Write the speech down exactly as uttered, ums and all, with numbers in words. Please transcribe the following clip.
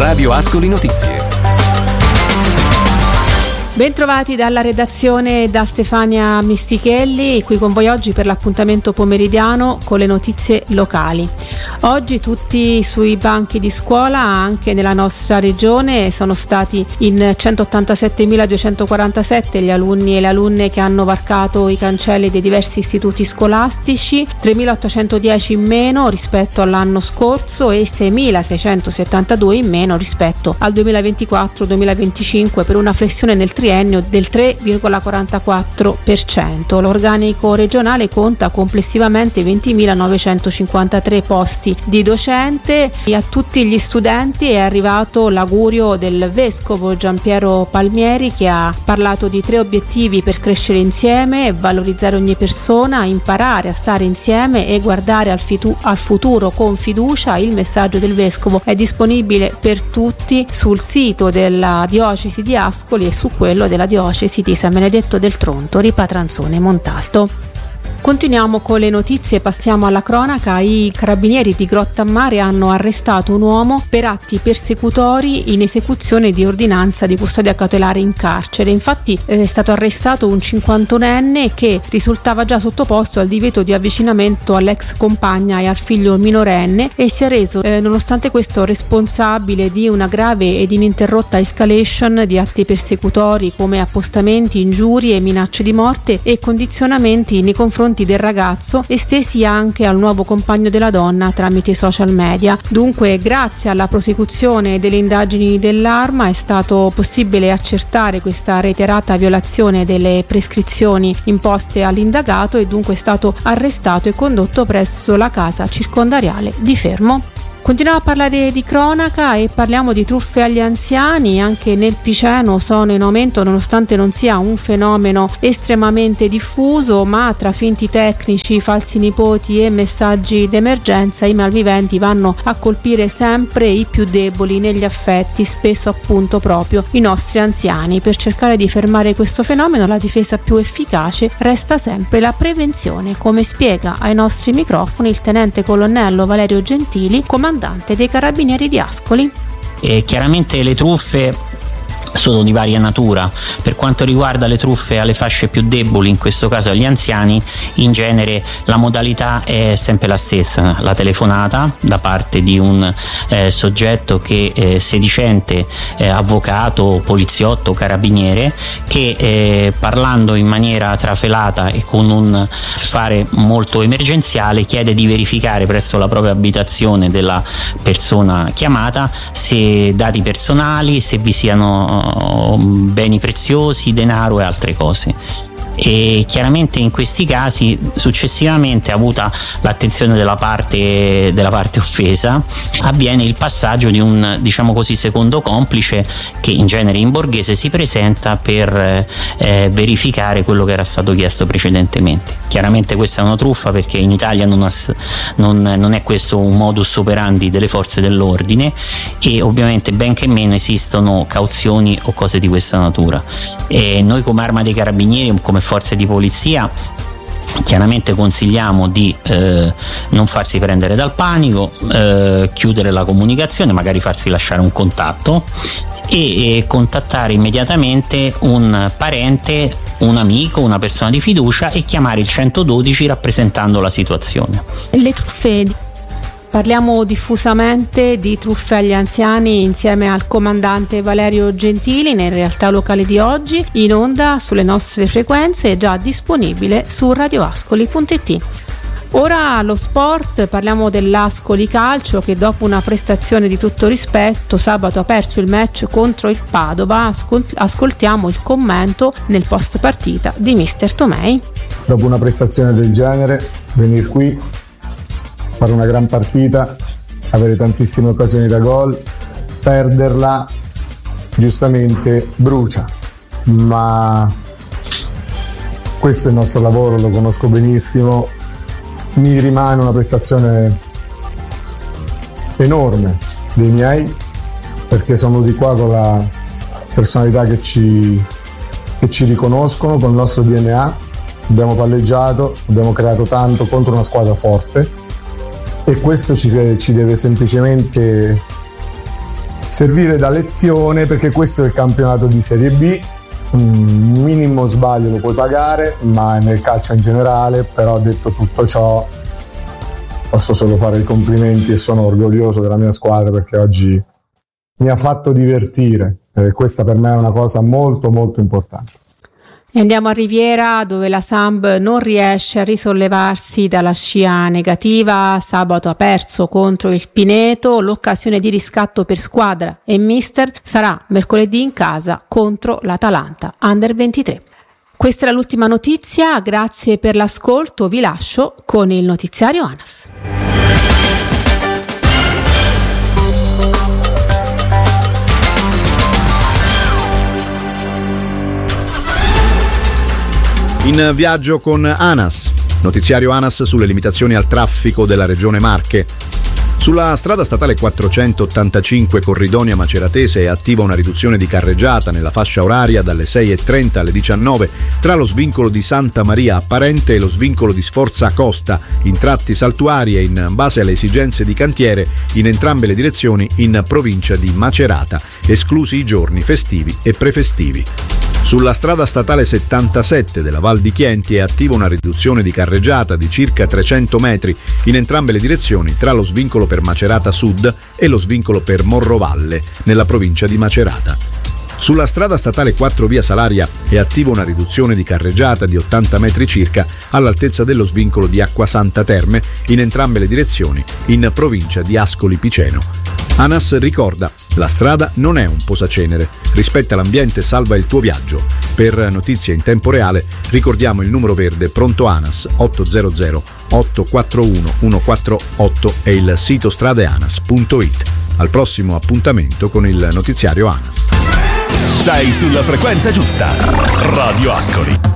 Radio Ascoli Notizie. Bentrovati dalla redazione da Stefania Mistichelli, qui con voi oggi per l'appuntamento pomeridiano con le notizie locali. Oggi tutti sui banchi di scuola, anche nella nostra regione, sono stati in centottantasettemiladuecentoquarantasette gli alunni e le alunne che hanno varcato i cancelli dei diversi istituti scolastici, tremilaottocentodieci in meno rispetto all'anno scorso e seimilaseicentosettantadue in meno rispetto al duemilaventiquattro duemilaventicinque, per una flessione nel triennio del tre virgola quarantaquattro per cento. L'organico regionale conta complessivamente ventimilanovecentocinquantatré posti di docente e a tutti gli studenti è arrivato l'augurio del vescovo Giampiero Palmieri, che ha parlato di tre obiettivi per crescere insieme, valorizzare ogni persona, imparare a stare insieme e guardare al, fitu- al futuro con fiducia. Il messaggio del vescovo è disponibile per tutti sul sito della diocesi di Ascoli e su quello della diocesi di San Benedetto del Tronto, Ripatranzone e Montalto. Continuiamo con le notizie, passiamo alla cronaca. I carabinieri di Grottammare hanno arrestato un uomo per atti persecutori in esecuzione di ordinanza di custodia cautelare in carcere. Infatti è stato arrestato un cinquantunenne che risultava già sottoposto al divieto di avvicinamento all'ex compagna e al figlio minorenne e si è reso eh, nonostante questo responsabile di una grave ed ininterrotta escalation di atti persecutori come appostamenti, ingiurie, minacce di morte e condizionamenti nei confronti del ragazzo, estesi anche al nuovo compagno della donna tramite social media. Dunque, grazie alla prosecuzione delle indagini dell'Arma è stato possibile accertare questa reiterata violazione delle prescrizioni imposte all'indagato e dunque è stato arrestato e condotto presso la casa circondariale di Fermo. Continuiamo a parlare di cronaca e parliamo di truffe agli anziani. Anche nel Piceno sono in aumento, nonostante non sia un fenomeno estremamente diffuso, ma tra finti tecnici, falsi nipoti e messaggi d'emergenza i malviventi vanno a colpire sempre i più deboli negli affetti, spesso appunto proprio i nostri anziani. Per cercare di fermare questo fenomeno la difesa più efficace resta sempre la prevenzione, come spiega ai nostri microfoni il tenente colonnello Valerio Gentili, comandante dei Carabinieri di Ascoli. E chiaramente le truffe sono di varia natura. Per quanto riguarda le truffe alle fasce più deboli, in questo caso agli anziani, in genere la modalità è sempre la stessa: la telefonata da parte di un eh, soggetto che eh, sedicente, eh, avvocato, poliziotto, carabiniere, che eh, parlando in maniera trafelata e con un fare molto emergenziale chiede di verificare presso la propria abitazione della persona chiamata se dati personali, se vi siano beni preziosi, denaro e altre cose. E chiaramente in questi casi successivamente, avuta l'attenzione della parte della parte offesa, avviene il passaggio di un, diciamo così, secondo complice che in genere in borghese si presenta per eh, verificare quello che era stato chiesto precedentemente. Chiaramente questa è una truffa, perché in Italia non, ha, non, non è questo un modus operandi delle forze dell'ordine e ovviamente benché meno esistono cauzioni o cose di questa natura. E noi come Arma dei Carabinieri, come forze di polizia, chiaramente consigliamo di eh, non farsi prendere dal panico, eh, chiudere la comunicazione, magari farsi lasciare un contatto e, e contattare immediatamente un parente, un amico, una persona di fiducia e chiamare il centododici rappresentando la situazione. Le truffe. Parliamo diffusamente di truffe agli anziani insieme al comandante Valerio Gentili nel Realtà Locale di oggi, in onda sulle nostre frequenze e già disponibile su radioascoli punto it. Ora lo sport, parliamo dell'Ascoli Calcio che dopo una prestazione di tutto rispetto sabato ha perso il match contro il Padova. Ascol- ascoltiamo il commento nel post partita di mister Tomei. Dopo una prestazione del genere, venire qui, fare una gran partita, avere tantissime occasioni da gol, perderla giustamente brucia, ma questo è il nostro lavoro, lo conosco benissimo. Mi rimane una prestazione enorme dei miei, perché sono di qua con la personalità che ci, che ci riconoscono, con il nostro D N A. Abbiamo palleggiato, abbiamo creato tanto contro una squadra forte e questo ci, ci deve semplicemente servire da lezione, perché questo è il campionato di Serie B. Un minimo sbaglio lo puoi pagare, ma nel calcio in generale. Però, detto tutto ciò, posso solo fare i complimenti e sono orgoglioso della mia squadra, perché oggi mi ha fatto divertire, e questa per me è una cosa molto molto importante. E andiamo a Riviera, dove la Samb non riesce a risollevarsi dalla scia negativa. Sabato ha perso contro il Pineto. L'occasione di riscatto per squadra e mister sarà mercoledì in casa contro l'Atalanta Under ventitré. Questa era l'ultima notizia, grazie per l'ascolto, vi lascio con il notiziario ANAS. In viaggio con ANAS, notiziario ANAS sulle limitazioni al traffico della regione Marche. Sulla strada statale quattrocentottantacinque Corridonia Maceratese è attiva una riduzione di carreggiata nella fascia oraria dalle sei e trenta alle diciannove tra lo svincolo di Santa Maria Apparente e lo svincolo di Sforza Costa, in tratti saltuari e in base alle esigenze di cantiere in entrambe le direzioni in provincia di Macerata, esclusi i giorni festivi e prefestivi. Sulla strada statale settantasette della Val di Chienti è attiva una riduzione di carreggiata di circa trecento metri in entrambe le direzioni tra lo svincolo per Macerata Sud e lo svincolo per Morrovalle, nella provincia di Macerata. Sulla strada statale quattro via Salaria è attiva una riduzione di carreggiata di ottanta metri circa all'altezza dello svincolo di Acquasanta Terme in entrambe le direzioni in provincia di Ascoli Piceno. ANAS ricorda: la strada non è un posacenere. Rispetta l'ambiente, salva il tuo viaggio. Per notizie in tempo reale ricordiamo il numero verde pronto ANAS ottocento otto quattro uno uno quattro otto e il sito stradeanas punto it. Al prossimo appuntamento con il notiziario ANAS. Sei sulla frequenza giusta. Radio Ascoli.